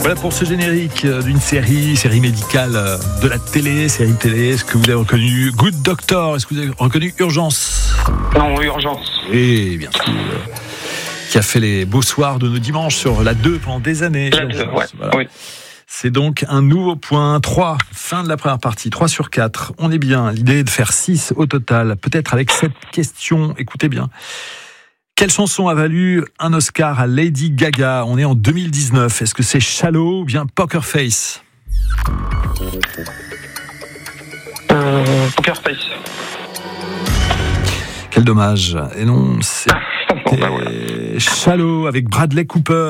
Voilà pour ce générique d'une série médicale de la télé, série télé. Est-ce que vous avez reconnu Good Doctor? Est-ce que vous avez reconnu Urgence? Non, Urgence. Et bien sûr, qui a fait les beaux soirs de nos dimanches sur la 2 pendant des années. La 2, ouais. Voilà. Oui. C'est donc un nouveau point. 3, fin de la première partie, 3 sur 4. On est bien. L'idée est de faire 6 au total. Peut-être avec cette question, écoutez bien. Quelle chanson a valu un Oscar à Lady Gaga? On est en 2019. Est-ce que c'est Shallow ou bien Poker Face? Poker Face. Quel dommage. Et non, c'est Shallow avec Bradley Cooper.